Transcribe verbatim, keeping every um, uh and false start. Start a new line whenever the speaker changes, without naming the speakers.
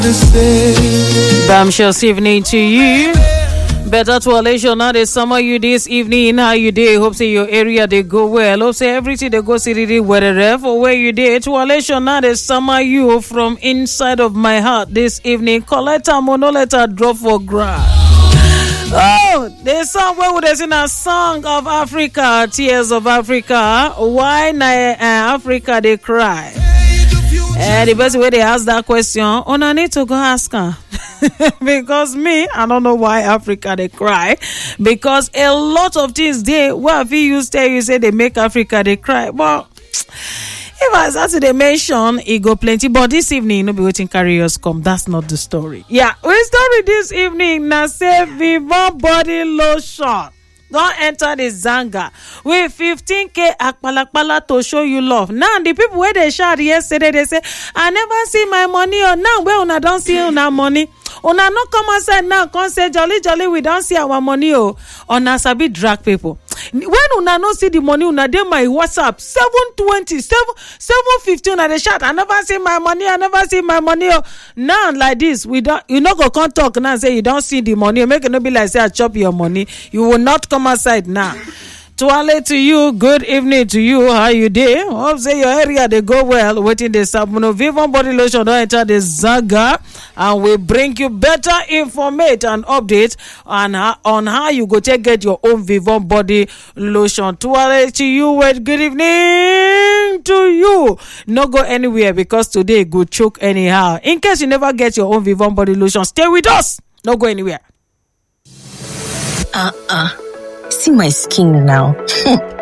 Bombshells evening to you. Better to Alation now they summer you this evening. How you day? Hope say your area they go well. Hope say everything they go city wherever for where you day. To Alation now they summer you from inside of my heart this evening. Collect a mono letter drop for grass. Oh, the song where would they sing a song of Africa, Tears of Africa. Why na uh, Africa they cry? Uh, the best way they ask that question, oh, I need to go ask her. Because me, I don't know why Africa they cry. Because a lot of things they, well, if you tell you say they make Africa they cry. But if I start to mention, it go plenty. But this evening, no be waiting carriers come. That's not the story. Yeah, we story this evening. Now say Vivant Body Lotion. Don't enter the Zanga with fifteen K akpalakpala to show you love. Now the people where they shout yesterday, they say, I never see my money. Or now where una don't see una money. Una no come outside now, come say jolly jolly, we don't see our money. Oh, una sabi drag people. When una no see the money, una dey my WhatsApp seven twenty, seven fifteen. Una they shout, I never see my money, I never see my money. Oh, now like this, we don't, you no go come talk now and say you don't see the money. Make it no be like say I chop your money. You will not come outside now. Tuale to you, good evening to you. How you day? Hope say your area they go well. Waiting the Sabuno Vivant Body Lotion don't enter the Zaga, and we bring you better information and update on how, on how you go take get your own Vivant Body Lotion. Tuale to you, with good evening to you. No go anywhere because today go choke anyhow. In case you never get your own Vivant Body Lotion, stay with us. No go anywhere.
Uh uh. See my skin now.